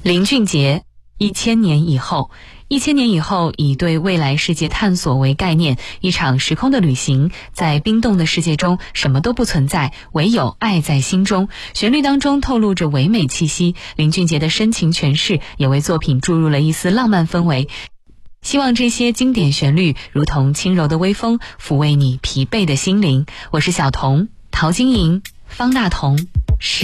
林俊杰，1000年以后。1000年以后，以对未来世界探索为概念，一场时空的旅行，在冰冻的世界中，什么都不存在，唯有爱在心中。旋律当中透露着唯美气息，林俊杰的深情诠释也为作品注入了一丝浪漫氛围。希望这些经典旋律如同轻柔的微风，抚慰你疲惫的心灵。我是小童，陶晶莹、方大同。